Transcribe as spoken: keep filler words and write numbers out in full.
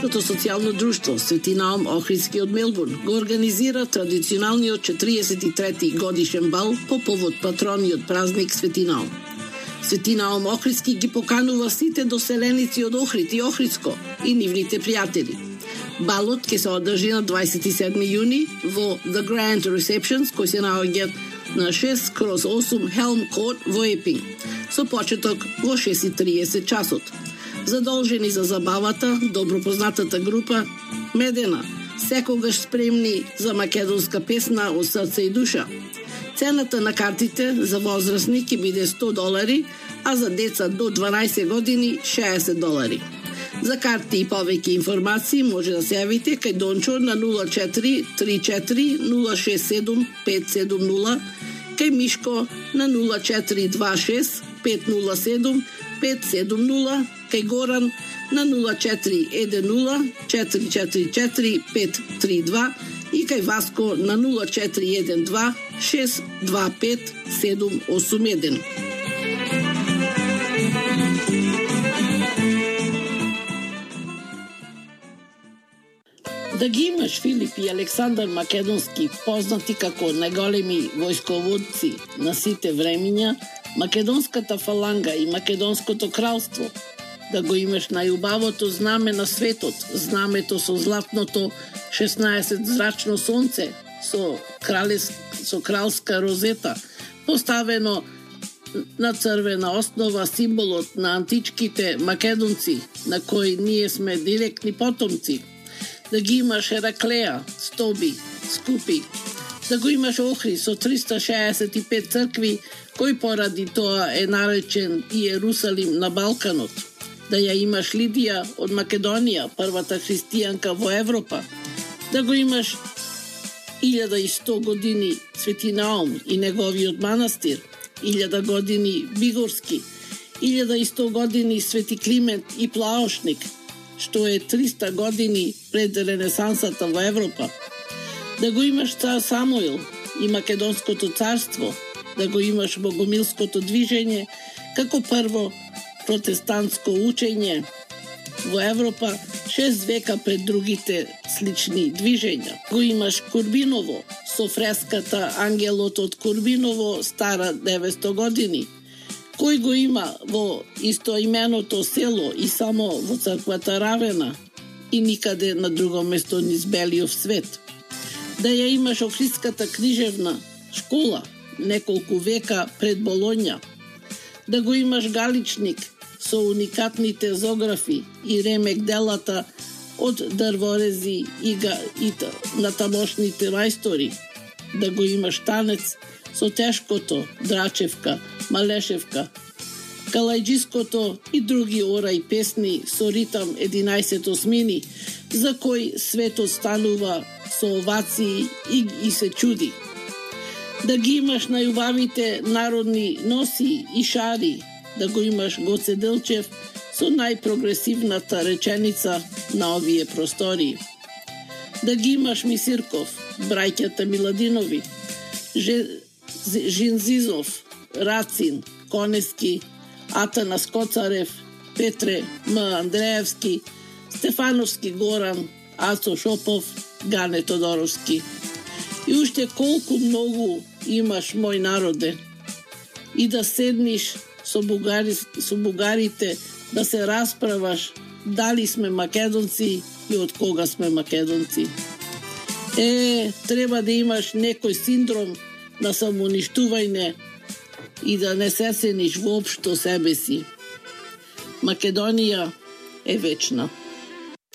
Македонското социјално друштво Свети Наум Охридски од Мелбурн го организира традиционалниот четириесет и трети годишен бал по повод патрониот празник Свети Наум. Свети Наум Охридски ги поканува сите доселеници од Охрид и Охридско и нивните пријатели. Балот ќе се одржи на дваесет и седми јуни во The Grand Receptions, кој се наоѓа на шест кроз осум Helm Court во Епинг, со почеток во шест и триесет часот. Задолжени за забавата, добро познатата група Медена, секогаш спремни за македонска песна од срце и душа. Цената на картите за возрастни ќе биде сто долари, а за деца до дванаесет години шеесет долари. За карти и повеќе информации може да се јавите кај Дончо на нула четири три четири нула шест седум пет седум нула, кај Мишко на нула четири два шест пет нула седум пет седум нула, кај Горан на нула четири еден нула четири четири четири пет три два и кај Васко на нула четири еден два шест два пет седум осум еден. Да ги имаш Филип и Александар Македонски, познати како најголеми војсководци на сите времиња, Македонската фаланга и Македонското кралство, да го имаш најубавото знаме на светот, знамето со златното шеснаесет зрачно сонце, со, кралес, со кралска розета, поставено на црвена основа, символот на античките македонци, на кои ние сме директни потомци. Да ги имаш Ераклеја, Стоби, Скупи, да го имаш Охрид со триста шеесет и пет цркви, кој поради тоа е наречен Иерусалим на Балканот. Да ја имаш Лидија од Македонија, првата христијанка во Европа. Да го имаш илјада и сто години Свети Наум и неговиот манастир, илјада години Бигорски, илјада и сто години Свети Климент и Плаошник, што е триста години пред Ренесансата во Европа. Да го имаш цар Самуил и Македонското царство, да го имаш Богомилското движење, како прво протестантско учење во Европа, шест века пред другите слични движења. Го имаш Курбиново со фреската Ангелот од Курбиново, стара деветсто години, кој го има во истоименото село и само во црквата Равена и никаде на друго место низ белиов свет. Да ја имаш Охридската книжевна школа неколку века пред Болоња. Да го имаш Галичник со уникатните зографи и ремек делата од дрворези и, га, и на тамошните мајстори. Да го имаш Танец со тешкото, Драчевка, Малешевка, Калајджиското и други ора и песни со ритам единаесет осмини, за кој светот станува со овации и, и се чуди. Да ги имаш најубавите народни носи и шари, да го имаш Гоце Делчев со најпрогресивната реченица на овие простори. Да ги имаш Мисирков, браќата Миладинови, Жинзизов, Рацин, Конески, Атанас Коцарев, Петре М. Андреевски, Стефановски Горан, Ацо Шопов, Гане Тодоровски. И уште колку многу имаш, мој народе. И да седниш со, бугари, со бугарите, да се расправаш дали сме македонци и од кога сме македонци. Е, треба да имаш некој синдром на самоуништување и да не се цениш воопшто себе си. Македонија е вечна.